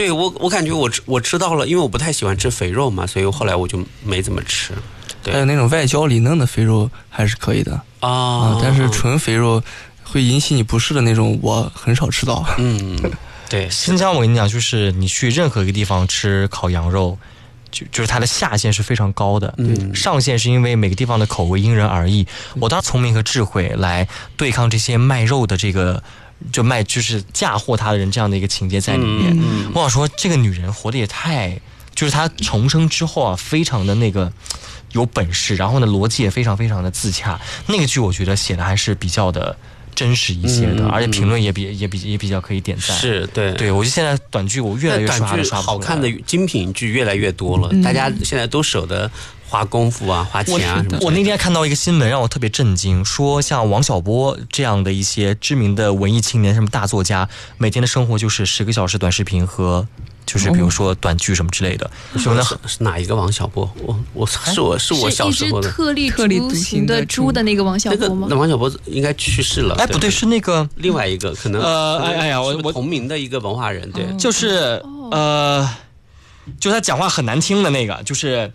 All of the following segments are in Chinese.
对我感觉我吃到了，因为我不太喜欢吃肥肉嘛，所以后来我就没怎么吃。对， 还有那种外焦里嫩的肥肉还是可以的但是纯肥肉会引起你不适的那种，我很少吃到。 对，新疆我跟你讲，就是你去任何一个地方吃烤羊肉，就是它的下限是非常高的，上限是因为每个地方的口味因人而异。我当然聪明和智慧来对抗这些卖肉的这个就是嫁祸他的人这样的一个情节在里面。我想说，这个女人活得也太，就是她重生之后啊，非常的那个有本事，然后呢逻辑也非常非常的自洽。那个剧我觉得写的还是比较的真实一些的，而且评论也比较可以点赞。 是对， 我觉得现在短剧我越来越刷不出来， 好看的精品剧越来越多了，大家现在都舍得花功夫啊，花钱啊什么。 我那天看到一个新闻让我特别震惊，说像王小波这样的一些知名的文艺青年，什么大作家，每天的生活就是10个小时短视频和就是比如说短剧什么之类的。 是哪一个王小波？是我小时候的是一只特立独行的猪的那个王小波吗？ 那王小波应该去世了。 不对，是那个另外一个可能我同名的一个文化人。对， 就是就他讲话很难听的那个，就是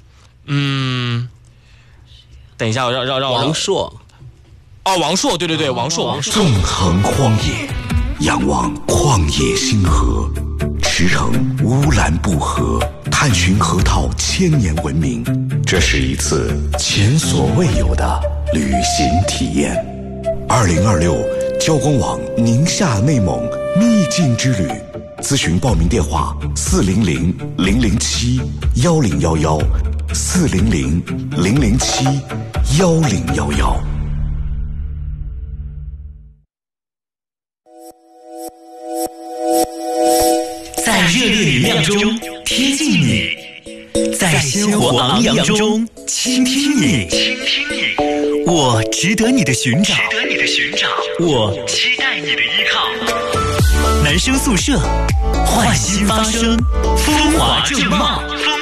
等一下，让王朔。 王朔，对，王朔。 纵横荒野，仰望旷野星河，驰骋乌兰布和，探寻河套千年文明。这是一次前所未有的旅行体验。2026交光网宁夏内蒙秘境之旅，咨询报名电话400-007-1011，400-007-1011。 在热烈明亮中贴近你，在鲜活昂扬中倾听你。我值得你的寻找，我期待你的依靠。男生宿舍，焕新发声，风华正茂。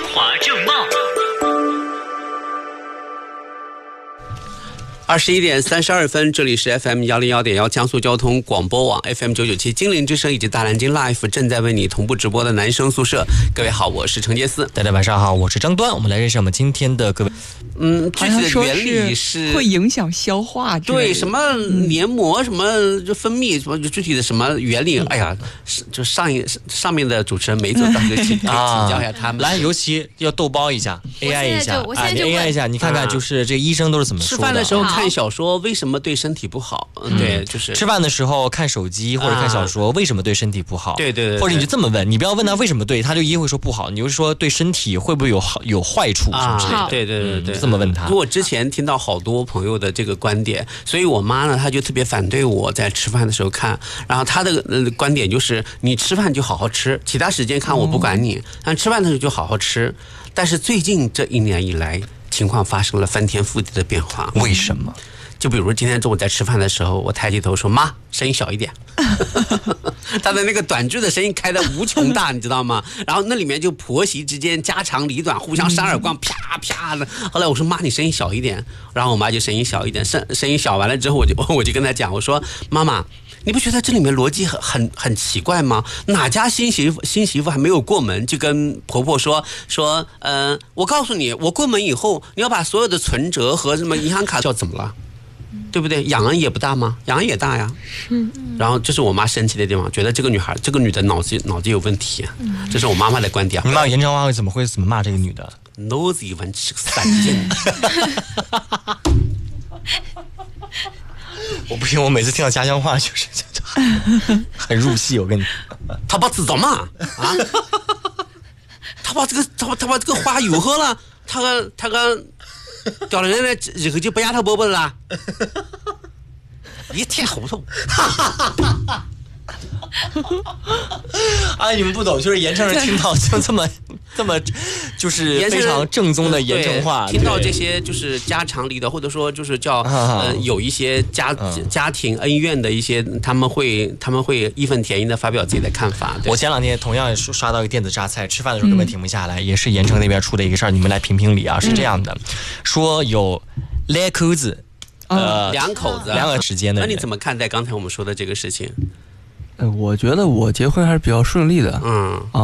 21:32，这里是 FM 101.1江苏交通广播网 FM 997金陵之声以及大南京 Live 正在为你同步直播的男生宿舍。各位好，我是程杰思。 大家晚上好，我是张端。我们来认识我们今天的各位。 具体的原理是会影响消化， 对，什么黏膜什么就分泌什么具体的什么原理，哎呀，就上面的主持人没做到，就请教一下他们。 来，尤其要豆包一下 ，AI 一下，你 AI 一下，你看看就是这个医生都是怎么说的。 吃饭的时候看小说为什么对身体不好？对，就是吃饭的时候看手机或者看小说为什么对身体不好？ 对， 或者你就这么问，你不要问他为什么对，他就一定会说不好，你就说对身体会不会有坏处什么之类的。 对， 这么问他。 我之前听到好多朋友的这个观点，所以我妈呢，她就特别反对我在吃饭的时候看。然后她的观点就是，你吃饭就好好吃，其他时间看我不管你，但吃饭的时候就好好吃。但是最近这1年以来，情况发生了翻天覆地的变化。 为什么？ 就比如今天中午在吃饭的时候，我抬起头说：“妈，声音小一点。”他的那个短剧的声音开得无穷大，你知道吗？然后那里面就婆媳之间家长里短，互相扇耳光，啪啪的。后来我说：“妈，你声音小一点。”然后我妈就声音小一点，声音小完了之后，我就跟她讲，我说：“妈妈，你不觉得这里面逻辑很奇怪吗？哪家新媳妇还没有过门，就跟婆婆说，我告诉你，我过门以后，你要把所有的存折和什么银行卡叫怎么了？”对不对？养儿也不大吗？养儿也大呀。然后这是我妈生气的地方，觉得这个女的脑子有问题。这是我妈妈的观点。 你妈严正花怎么骂这个女的？ 脑子有问题，散尽。 我不行，我每次听到家乡话就是很入戏。我跟你， 他把知道嘛啊？他把这个话又喝了，他个。掉了人呢，以后就不压他饽饽了，一天糊涂。 你们不懂，就是盐城人听到就这么就是非常正宗的盐城话， 听到这些就是家长里的，或者说就是叫有一些家庭恩怨的一些，他们会义愤填膺的发表自己的看法。 我前2天同样刷到一个电子榨菜，吃饭的时候根本停不下来，也是盐城那边出的一个事儿，你们来评评理啊。是这样的，说有2口子， 两口子 2个时间的人。 那你怎么看待刚才我们说的这个事情？ 我觉得我结婚还是比较顺利的。